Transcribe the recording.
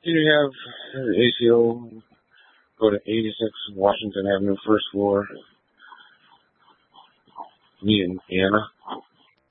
You have ACO, go to 86 Washington Avenue, first floor. Me and Anna.